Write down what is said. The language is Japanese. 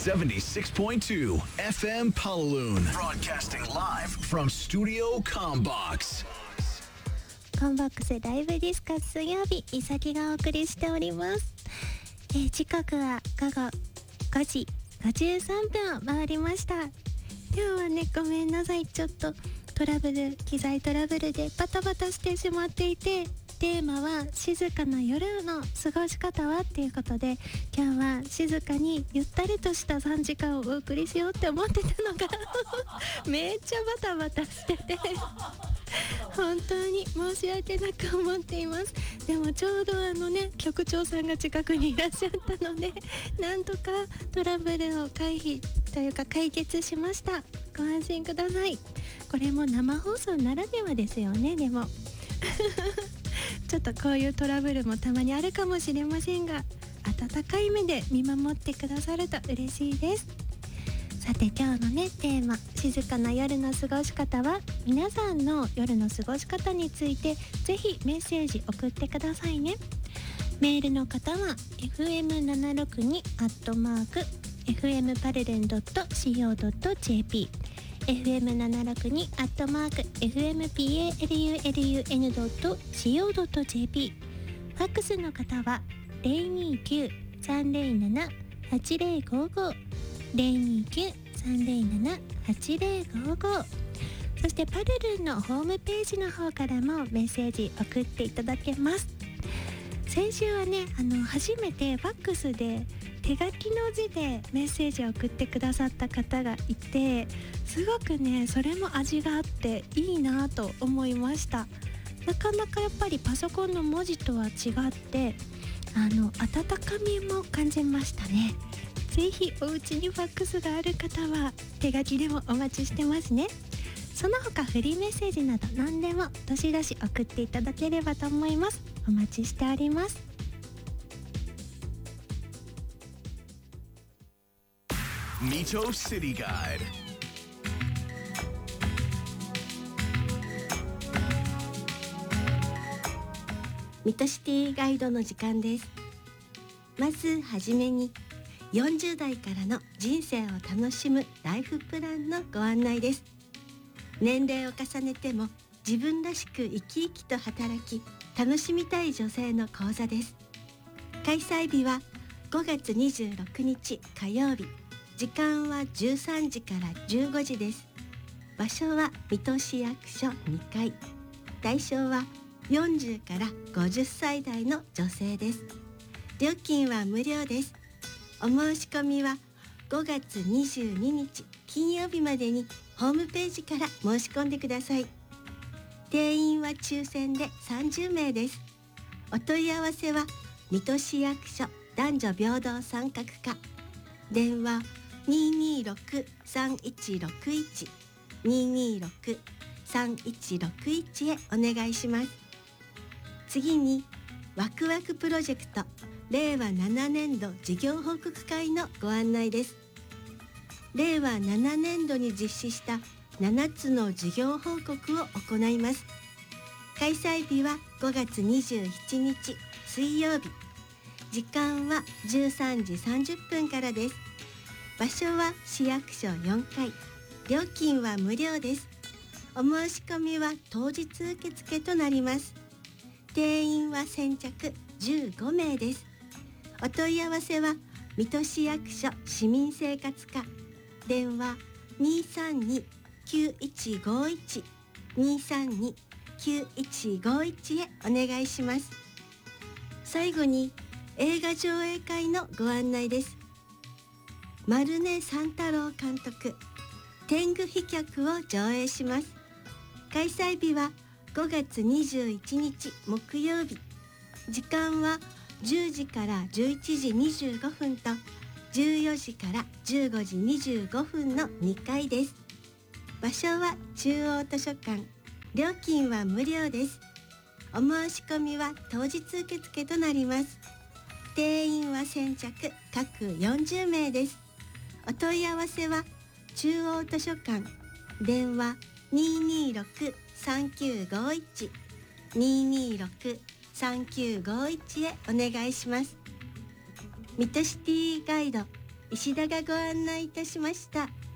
76.2 FM Palaloon. Broadcasting live from Studio Combox. コンボックスライブディスカス水曜日、いさきがお送りしております。時刻は午後5時53分を回りました。今日はね、ごめんなさい、ちょっと機材トラブルでバタバタしてしまっていて、テーマは静かな夜の過ごし方はっていうことで、今日は静かにゆったりとした3時間をお送りしようって思ってたのがめっちゃバタバタしてて本当に申し訳なく思っています。でもちょうど局長さんが近くにいらっしゃったので、なんとかトラブルを回避というか解決しました。ご安心ください。これも生放送ならではですよね。でもちょっとこういうトラブルもたまにあるかもしれませんが、温かい目で見守ってくださると嬉しいです。さて今日のね、テーマ静かな夜の過ごし方は、皆さんの夜の過ごし方についてぜひメッセージ送ってくださいね。メールの方は fm762@fmparallel.co.jp fm762@fmpalun.co.jp ファックスの方は 029-307-8055 029-307-8055 そしてパルルンのホームページの方からもメッセージ送っていただけます。先週はね、初めてファックスで手書きの字でメッセージを送ってくださった方がいて、すごくねそれも味があっていいなと思いました。なかなかやっぱりパソコンの文字とは違って温かみも感じましたね。ぜひお家にファックスがある方は手書きでもお待ちしてますね。その他フリーメッセージなど何でもどしどし送っていただければと思います。お待ちしております。 Mito City Guide. ミトシティガイドの時間です。まずはじめに40代からの人生を楽しむライフプランのご案内です。年齢を重ねても自分らしく生き生きと働き楽しみたい女性の講座です。開催日は5月26日火曜日、時間は13時から15時です。場所は水戸市役所2階。対象は40から50歳代の女性です。料金は無料です。お申し込みは5月22日金曜日までにホームページから申し込んでください。定員は抽選で30名です。お問い合わせは水戸市役所男女平等参画課、電話 226-3161 226-3161 へお願いします。次にワクワクプロジェクト令和7年度事業報告会のご案内です。令和7年度に実施した7つの事業報告を行います。開催日は5月27日水曜日、時間は13時30分からです。場所は市役所4階。料金は無料です。お申し込みは当日受付となります。定員は先着15名です。お問い合わせは水戸市役所市民生活課、電話 232-9151 232-9151 へお願いします。最後に映画上映会のご案内です。丸根三太郎監督天狗飛脚を上映します。開催日は5月21日木曜日、時間は10時から11時25分と14時から15時25分の2回です。場所は中央図書館。料金は無料です。お申し込みは当日受付となります。定員は先着各40名です。お問い合わせは中央図書館、電話 226-3951 226-3951 へお願いします。ミトシティガイド石田がご案内いたしました。